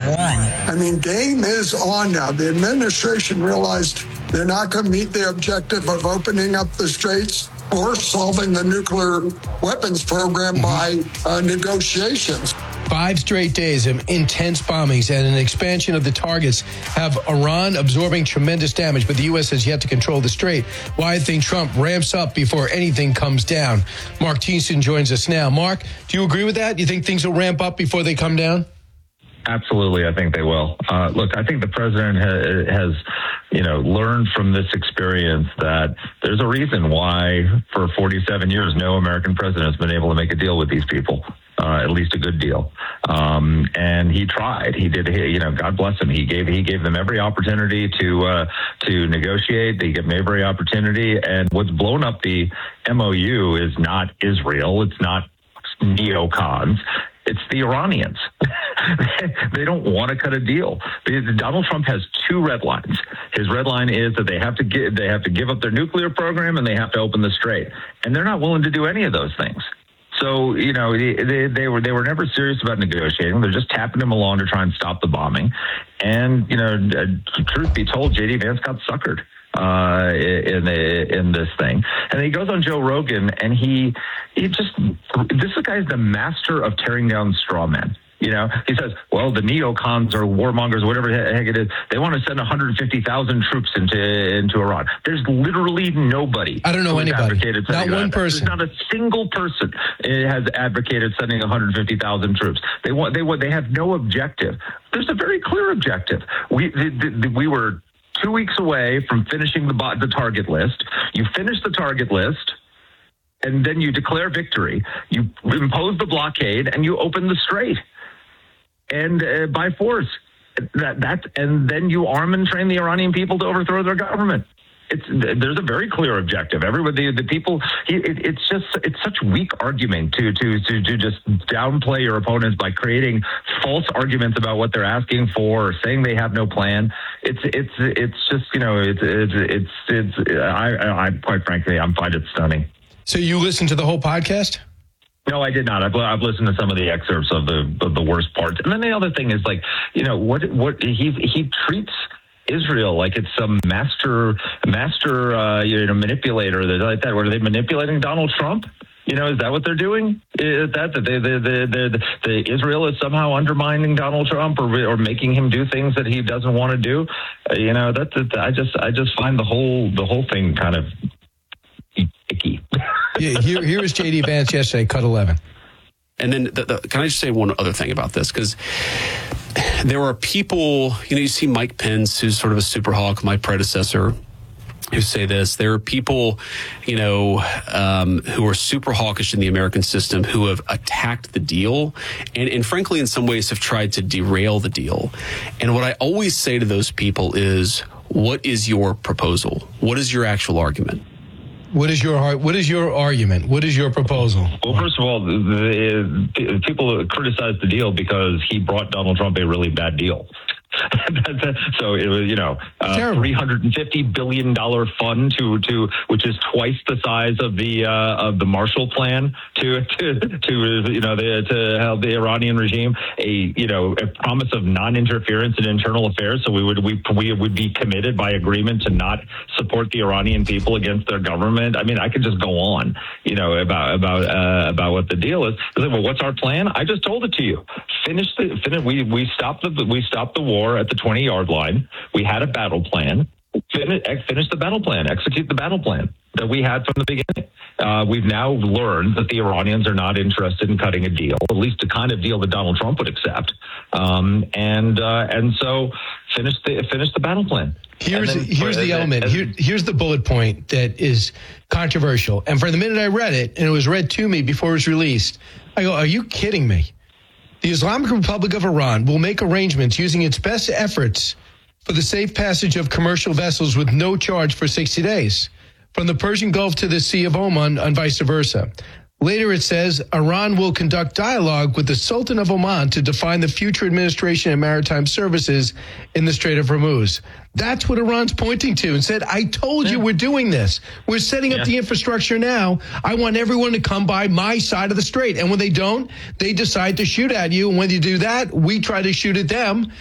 I mean, game is on now. The administration realized they're not going to meet the objective of opening up the straits or solving the nuclear weapons program by negotiations. 5 straight days of intense bombings and an expansion of the targets have Iran absorbing tremendous damage, but the U.S. has yet to control the strait. Why I think Trump ramps up before anything comes down. Mark Thiessen joins us now. Mark, do you agree with that? Do you think things will ramp up before they come down? Absolutely, I think they will. Look, I think the president has learned from this experience that there's a reason why for 47 years no American president has been able to make a deal with these people. At least a good deal. And he tried. He did. God bless him. He gave them every opportunity to negotiate. He gave them every opportunity. And what's blown up the MOU is not Israel. It's not neocons. It's the Iranians. They don't want to cut a deal. Donald Trump has 2 red lines. His red line is that they have to give up their nuclear program and they have to open the strait. And they're not willing to do any of those things. So, they were never serious about negotiating. They're just tapping him along to try and stop the bombing. And, truth be told, J.D. Vance got suckered in this thing. And he goes on Joe Rogan and this guy's the master of tearing down straw men. He says, well, the neocons or warmongers, whatever the heck it is, they want to send 150,000 troops into Iran. There's literally nobody. I don't know anybody. Not one person. There's not a single person has advocated sending 150,000 troops. They have no objective. There's a very clear objective. We were 2 weeks away from finishing the target list. You finish the target list, and then you declare victory. You impose the blockade, and you open the strait. And by force, and then you arm and train the Iranian people to overthrow their government. There's a very clear objective. Everybody, the people, it's such weak argument to just downplay your opponents by creating false arguments about what they're asking for or saying they have no plan. It's just I quite frankly I find it stunning. So you listened to the whole podcast? No, I did not. I've listened to some of the excerpts of the worst parts, and then the other thing is what he treats Israel like it's some master manipulator like that. Were they manipulating Donald Trump? Is that what they're doing? Is that the Israel is somehow undermining Donald Trump or making him do things that he doesn't want to do? I just find the whole thing kind of icky. Yeah, here was J.D. Vance yesterday, cut 11. And then can I just say one other thing about this? Because there are people, you see Mike Pence, who's sort of a super hawk, my predecessor, who say this. There are people, who are super hawkish in the American system who have attacked the deal and frankly, in some ways have tried to derail the deal. And what I always say to those people is, what is your proposal? What is your actual argument? What is your argument? What is your proposal? Well, first of all, the people criticize the deal because he brought Donald Trump a really bad deal. So it was, $350 billion fund to which is twice the size of the Marshall Plan to help the Iranian regime. A promise of non-interference in internal affairs. So we would be committed by agreement to not support the Iranian people against their government. I mean, I could just go on, about what the deal is. Well, what's our plan? I just told it to you. We stopped the war at the 20-yard line. We had a battle plan. Finish the battle plan. Execute the battle plan that we had from the beginning. We've now learned that the Iranians are not interested in cutting a deal, at least the kind of deal that Donald Trump would accept. And so finish the battle plan. Here's the element. Here's the bullet point that is controversial. And for the minute I read it, and it was read to me before it was released, I go, are you kidding me? The Islamic Republic of Iran will make arrangements using its best efforts for the safe passage of commercial vessels with no charge for 60 days, from the Persian Gulf to the Sea of Oman and vice versa. Later it says Iran will conduct dialogue with the Sultan of Oman to define the future administration and maritime services in the Strait of Hormuz. That's what Iran's pointing to and said, I told you we're doing this. We're setting up the infrastructure now. I want everyone to come by my side of the strait. And when they don't, they decide to shoot at you. And when you do that, we try to shoot at them.